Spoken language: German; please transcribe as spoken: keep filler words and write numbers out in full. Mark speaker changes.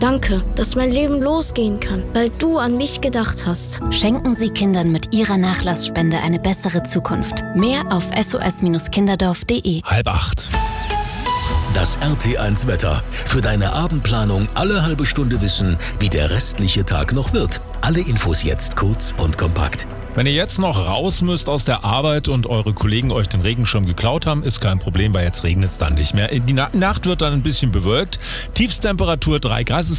Speaker 1: Danke, dass mein Leben losgehen kann, weil du an mich gedacht hast.
Speaker 2: Schenken Sie Kindern mit Ihrer Nachlassspende eine bessere Zukunft. Mehr auf s o s kinderdorf punkt d e.
Speaker 3: Halb acht.
Speaker 4: Das R T eins Wetter. Für deine Abendplanung alle halbe Stunde wissen, wie der restliche Tag noch wird. Alle Infos jetzt kurz und kompakt.
Speaker 3: Wenn ihr jetzt noch raus müsst aus der Arbeit und eure Kollegen euch den Regenschirm geklaut haben, ist kein Problem, weil jetzt regnet es dann nicht mehr. Die Na- Nacht wird dann ein bisschen bewölkt. Tiefsttemperatur drei Grad.